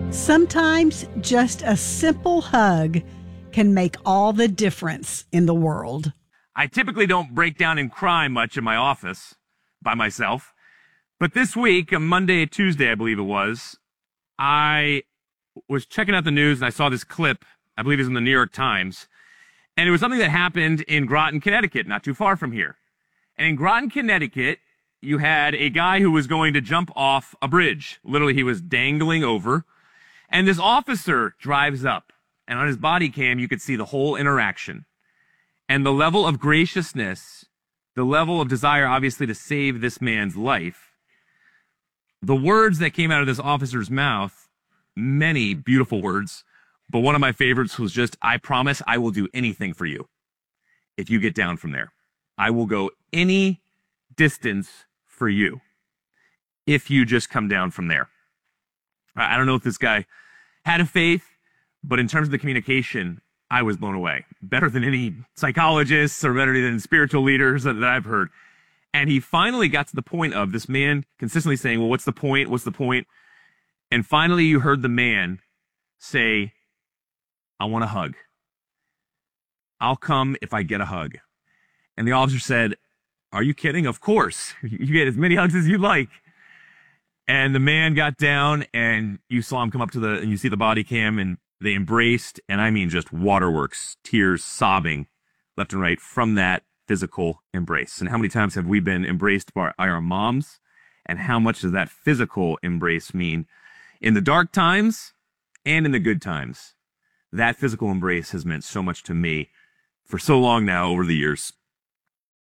Sometimes just a simple hug can make all the difference in the world. I typically don't break down and cry much in my office by myself. But this week, on Monday, Tuesday, I believe it was, I was checking out the news and I saw this clip, I believe it was in the New York Times, and it was something that happened in Groton, Connecticut, not too far from here. And in Groton, Connecticut, you had a guy who was going to jump off a bridge. Literally, he was dangling over. And this officer drives up, and on his body cam, you could see the whole interaction. And the level of graciousness, the level of desire, obviously, to save this man's life. The words that came out of this officer's mouth, many beautiful words, but one of my favorites was just, "I promise I will do anything for you if you get down from there. I will go any distance for you if you just come down from there." I don't know if this guy had a faith, but in terms of the communication, I was blown away. Better than any psychologists or better than spiritual leaders that I've heard. And he finally got to the point of this man consistently saying, well, what's the point? What's the point? And finally you heard the man say, "I want a hug. I'll come if I get a hug." And the officer said, "Are you kidding? Of course. You get as many hugs as you like." And the man got down, and you saw him come up to and you see the body cam, and they embraced, and I mean just waterworks, tears, sobbing, left and right from that physical embrace. And how many times have we been embraced by our moms? And how much does that physical embrace mean in the dark times and in the good times? That physical embrace has meant so much to me for so long now over the years.